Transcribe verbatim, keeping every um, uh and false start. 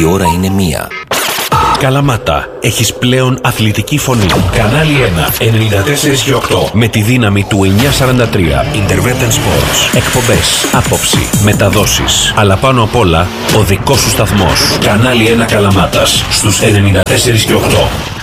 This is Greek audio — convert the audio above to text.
ώρα είναι μία. Καλαμάτα, έχεις πλέον αθλητική φωνή. Κανάλι ένα, ενενήντα τέσσερα και οκτώ. Με τη δύναμη του εννιακόσια σαράντα τρία. Intervention Sports. Εκπομπές, άποψη, μεταδόσεις. Αλλά πάνω απ' όλα, ο δικός σου σταθμός. Κανάλι ένα Καλαμάτας, στους ενενήντα τέσσερα και οκτώ.